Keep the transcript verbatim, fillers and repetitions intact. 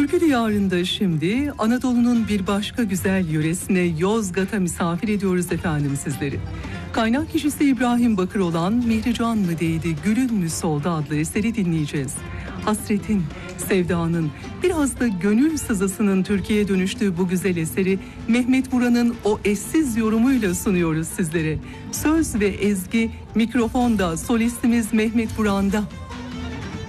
Türkü diyarında şimdi Anadolu'nun bir başka güzel yöresine, Yozgat'a misafir ediyoruz efendim sizleri. Kaynak kişisi İbrahim Bakır olan Mihrican mı değdi, Gülün mü soldu adlı eseri dinleyeceğiz. Hasretin, sevdanın, biraz da gönül sızısının Türkiye'ye dönüştüğü bu güzel eseri Mehmet Buran'ın o eşsiz yorumuyla sunuyoruz sizlere. Söz ve ezgi mikrofonda, solistimiz Mehmet Buran'da.